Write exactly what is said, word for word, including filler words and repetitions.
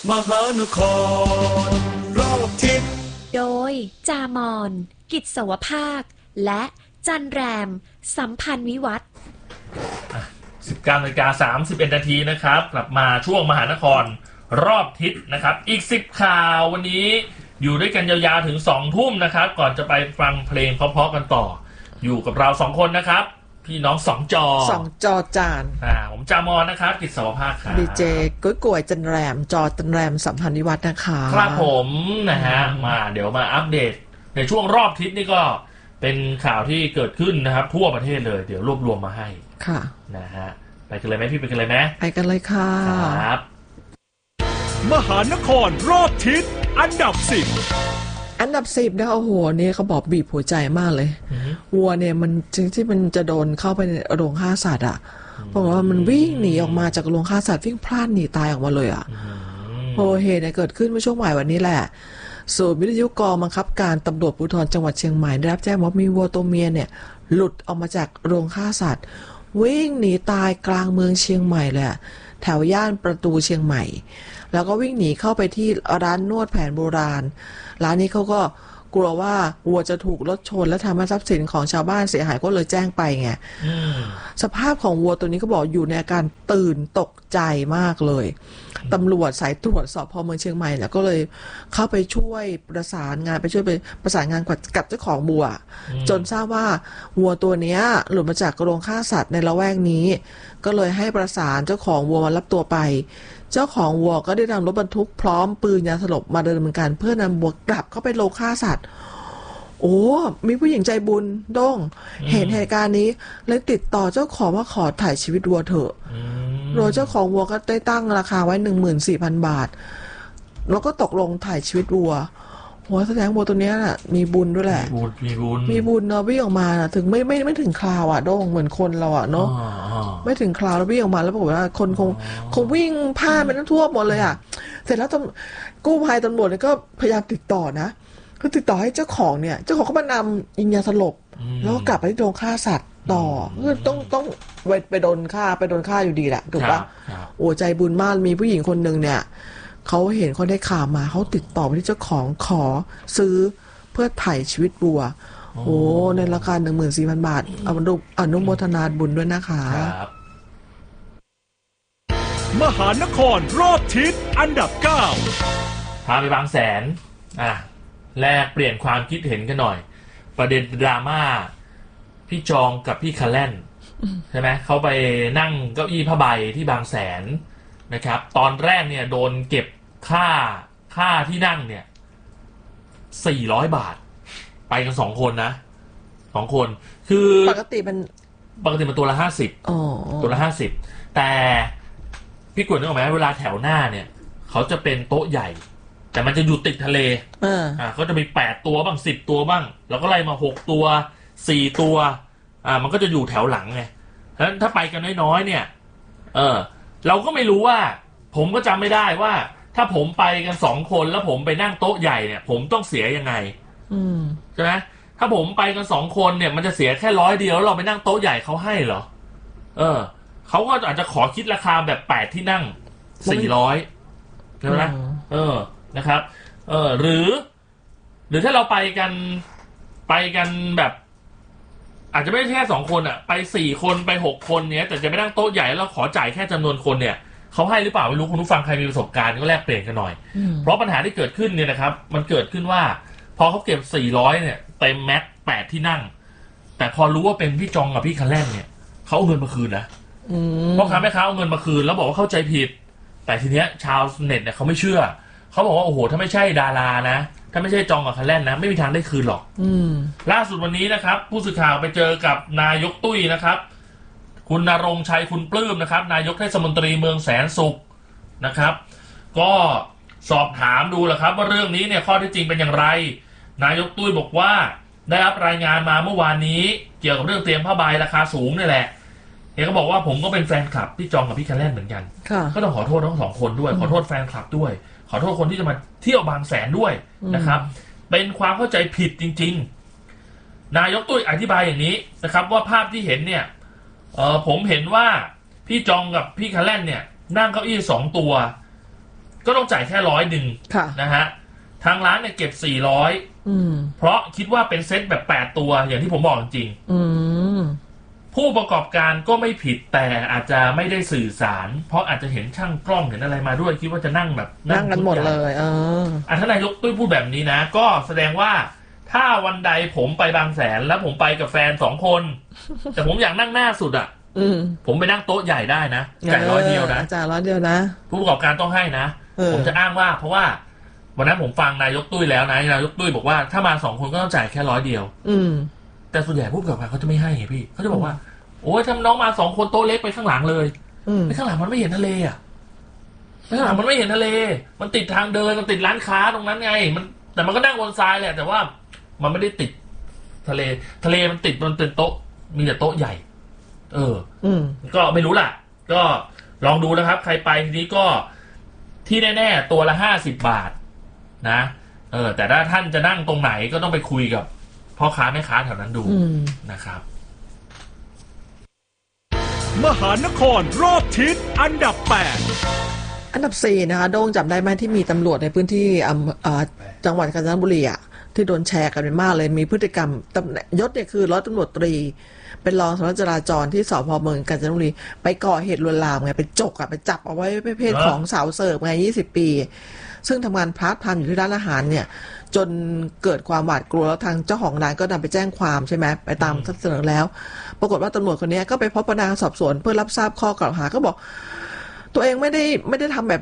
มหานครรอบทิศโดยจามอนกิจสวภาคและจันแรมสัมพันธ์วิวัฒน์สิบเก้านาฬิกาสามสิบเอ็ดนาทีนะครับกลับมาช่วงมหานครรอบทิศนะครับอีกสิบข่าววันนี้อยู่ด้วยกันยาวๆถึงสองทุ่มนะครับก่อนจะไปฟังเพลงเพราะๆกันต่ออยู่กับเราสองคนนะครับพี่น้องสองจอสองจอจานอ่าผมจามอนนะครับกิจสวภาคครับดีเจกุ้ยกวยจันแรมจอจันแรมสัมพันธ์วิวัฒน์นะคะครับผมนะฮะมาเดี๋ยวมาอัปเดตในช่วงรอบทิศนี่ก็เป็นข่าวที่เกิดขึ้นนะครับทั่วประเทศเลยเดี๋ยวรวบรวมมาให้ค่ะนะฮะไปกันเลยไหมพี่ไปกันเลยไหมไปกันเลยค่ะครับมหานครรอบทิศอันดับสิบอันดับสิบนะโอ้โหนี่เขาบอกบีบหัวใจมากเลยวัวเนี่ยมันจริงที่มันจะโดนเข้าไปในโรงฆ่าสัตว์อ่ะเพราะว่ามันวิ่งหนีออกมาจากโรงฆ่าสัตว์วิ่งพลาดหนีตายออกมาเลยอ่ะโอ้เหตุเนี่ยเกิดขึ้นเมื่อช่วงบ่ายวันนี้แหละศูนย์วิทยุกองบังคับการตำรวจภูธรจังหวัดเชียงใหม่ได้รับแจ้งว่ามีวัวตัวเมียเนี่ยหลุดออกมาจากโรงฆ่าสัตว์วิ่งหนีตายกลางเมืองเชียงใหม่เลยแถวย่านประตูเชียงใหม่แล้วก็วิ่งหนีเข้าไปที่ร้านนวดแผนโบราณร้านนี้เขาก็กลัวว่าวัวจะถูกรถชนและทำให้ทรัพย์สินของชาวบ้านเสียหายก็เลยแจ้งไปไงสภาพของวัวตัวนี้ก็บอกอยู่ในอาการตื่นตกใจมากเลยตำรวจสายตรวจสอบพเมืองเชียงใหม่เนี่ยก็เลยเข้าไปช่วยประสานงานไปช่วยไปประสานงานกับเจ้าของวัวจนทราบว่าวัวตัวนี้หลุดมาจากโรงฆ่าสัตว์ในละแวกนี้ก็เลยให้ประสานเจ้าของวัวมารับตัวไปเจ้าของวัวก็ได้นำรถบรรทุกพร้อมปืนยาสลบมาดำเนินการเพื่อนำวัวกลับเข้าไปโรงฆ่าสัตว์โอ้มีผู้หญิงใจบุญด้งเห็นเหตุการณ์นี้เลยติดต่อเจ้าของว่าขอถ่ายชีวิตวัวเถอะโดยเจ้าของวัวก็ได้ตั้งราคาไว้ หนึ่งหมื่นสี่พัน บาทแล้วก็ตกลงถ่ายชีวิตวัวโหแสดงวัวตัวนี้น่ะมีบุญด้วยแหละมีบุญมีบุญมีบุญเนาะวิ่งออกมาถึงไม่ไม่ไม่ถึงคราวอ่ะด้งเหมือนคนเราอ่ะเนาะไม่ถึงคราวแล้ววิ่งออกมาแล้วบอกว่าคนคงคงวิ่งผ้าไปทั้งทั่วหมดเลยอ่ะเสร็จแล้วกู้ภัยตำรวจเนี่ยก็พยายามติดต่อนะก็ติดต่อให้เจ้าของเนี่ยเจ้าของก็มานำยิงยาสลบแล้วก็กลับไปที่โรงฆ่าสัตว์ต่อก็ต้องต้องไปไปโดนฆ่าไปโดนฆ่าอยู่ดีแหละถูกปะโอ้ใจบุญมากมีผู้หญิงคนนึงเนี่ยเขาเห็นเขาได้ข่าวมาเขาติดต่อไปที่เจ้าของขอซื้อเพื่อถ่ายชีวิตวัวโอ้ในราคา หนึ่งหมื่นสี่พัน บาทเอาอนุอนุโมทนาบุญด้วยนะคะมหานครรอบทิศอันดับเก้าพาไปบางแสนอ่ะแลกเปลี่ยนความคิดเห็นกันหน่อยประเด็นดราม่าพี่จองกับพี่คาแลนใช่ไหมเขาไปนั่งเก้าอี้ผ้าใบที่บางแสนนะครับตอนแรกเนี่ยโดนเก็บค่าค่าที่นั่งเนี่ยสี่ร้อยบาทไปกันสองคนนะสองคนคือปกติมันปกติมันตัวละห้าสิบตัวละห้าสิบแต่พี่กวดนึกออกไหมเวลาแถวหน้าเนี่ยเขาจะเป็นโต๊ะใหญ่แต่มันจะอยู่ติดทะเลอ่าเขาจะมีแปดตัวบ้างสิบตัวบ้างแล้วก็ไล่มาหกตัวสี่ตัวอ่ามันก็จะอยู่แถวหลังไงเพราะฉะนั้นถ้าไปกันน้อยๆเนี่ยเออเราก็ไม่รู้ว่าผมก็จำไม่ได้ว่าถ้าผมไปกันสองคนแล้วผมไปนั่งโต๊ะใหญ่เนี่ยผมต้องเสียยังไงใช่ไหมถ้าผมไปกันสองคนเนี่ยมันจะเสียแค่ร้อยเดียวแล้วเราไปนั่งโต๊ะใหญ่เขาให้เหรอเออเขาก็อาจจะขอคิดราคาแบบแปดที่นั่งสี่ร้อยใช่ไหมเออนะครับเออหรือหรือถ้าเราไปกันไปกันแบบอาจจะไม่แค่สองคนอ่ะไปสี่คนไปหกคนเนี้ยแต่จะไปนั่งโต๊ะใหญ่แล้วเราขอจ่ายแค่จำนวนคนเนี่ยเขาให้หรือเปล่าไม่รู้คุณผู้ฟังใครมีประสบการณ์ก็แลกเปลี่ยนกันหน่อยเพราะปัญหาที่เกิดขึ้นเนี่ยนะครับมันเกิดขึ้นว่าพอเขาเก็บสี่ร้อยเนี่ยเต็มแม็กแปดที่นั่งแต่พอรู้ว่าเป็นพี่จองกับพี่คันแลนเนี่ยเขาเอาเงินมาคืนนะเพราะค้าแม่ค้าเอาเงินมาคืนแล้วบอกว่าเข้าใจผิดแต่ทีเนี้ยชาวเน็ตเนี่ยเขาไม่เชื่อเขาบอกว่าโอ้โหถ้าไม่ใช่ดารานะถ้าไม่ใช่จองกับคันแลนนะไม่มีทางได้คืนหรอกล่าสุดวันนี้นะครับผู้สื่อข่าวไปเจอกับนายกตุ้ยนะครับคุณณรงค์ชัยคุณปลื้มนะครับนายกเทศมนตรีเมืองแสนสุขนะครับก็สอบถามดูแหละครับว่าเรื่องนี้เนี่ยข้อเท็จจริงเป็นอย่างไรนายกตุ้ยบอกว่าได้รับรายงานมาเมื่อวานนี้เกี่ยวกับเรื่องเตรียมผ้าใบราคาสูงนี่แหละเห็นเขาบอกว่าผมก็เป็นแฟนคลับพี่จองกับพี่คันแลนเหมือนกันก็ต้องขอโทษทั้งสองคนด้วยขอโทษแฟนคลับด้วยขอโทษคนที่จะมาเที่ยวบางแสนด้วยนะครับเป็นความเข้าใจผิดจริงๆนายกตุ้ยอธิบายอย่างนี้นะครับว่าภาพที่เห็นเนี่ยเออผมเห็นว่าพี่จองกับพี่คันแลนเนี่ยนั่งเก้าอี้สองตัวก็ต้องจ่ายแค่ร้อยหนึ่งนะฮะทางร้านเนี่ยเก็บสี่ร้อยเพราะคิดว่าเป็นเซตแบบแปดตัวอย่างที่ผมบอกจริงผู้ประกอบการก็ไม่ผิดแต่อาจจะไม่ได้สื่อสารเพราะอาจจะเห็นช่างกล้องเห็นอะไรมาด้วยคิดว่าจะนั่งแบบนั่งกันหมดเลยเอออ่ะท่านนายกตุ้ยพูดแบบนี้นะก็แสดงว่าถ้าวันใดผมไปบางแสนแล้วผมไปกับแฟนสองคนแต่ผมอยากนั่งหน้าสุดอ่ะผมไปนั่งโต๊ะใหญ่ได้นะจ่ายร้อยเดียวนะจ่ายร้อยเดียวนะผู้ประกอบการต้องให้นะผมจะอ้างว่าเพราะว่าวันนั้นผมฟังนายกตุ้ยแล้วนะนายกตุ้ยบอกว่าถ้ามาสองคนก็ต้องจ่ายแค่ร้อยเดียวอืมแต่ส่วนใหญ่ผู้ประกอบการเขาจะไม่ให้ไงพี่เขาจะบอกว่าโอ้ยถ้าน้องมาสองคนโต๊ะเล็กไปข้างหลังเลยไปข้างหลังมันไม่เห็นทะเลอ่ะไปข้างหลังมันไม่เห็นทะเลมันติดทางเดินมันติดร้านค้าตรงนั้นไงมันแต่มันก็นั่งบนทรายแหละแต่ว่ามันไม่ได้ติดทะเลทะเลมันติดบนเป็นโต๊ะมีแต่โต๊ะใหญ่เอออืมก็ไม่รู้ล่ะก็ลองดูนะครับใครไปทีนี้ก็ที่แน่ๆตัวละห้าสิบบาทนะเออแต่ถ้าท่านจะนั่งตรงไหนก็ต้องไปคุยกับพ่อค้าแม่ค้าแถวนั้นดูนะครับมหานครรอบทิศอันดับแปดอันดับสี่นะคะโด่งจับได้ไหมที่มีตำรวจในพื้นที่จังหวัดกาญจนบุรีอ่ะที่โดนแชร์กันเป็นมากเลยมีพฤติกรรมตำแหน่งยศเนี่ยคือร้อยตำรวจตรีเป็นรองสารวัตรจราจรที่สพเมืองกาญจนบุรีไปก่อเหตุลวนลามไงไปจกอ่ะไปจับเอาไว้ประเภทของสาวเสิร์ฟไงยี่สิบปีซึ่งทำงานพาร์ทไทม์อยู่ที่ร้านอาหารเนี่ยจนเกิดความหวาดกลัวแล้วทางเจ้าของร้านก็นำไปแจ้งความใช่ไหมไปตามเสนอแล้วปรากฏว่าตำรวจคนนี้ก็ไปพบพนักงานสอบสวนเพื่อรับทราบข้อกล่าวหาก็บอกตัวเองไม่ได้ไม่ได้ทำแบบ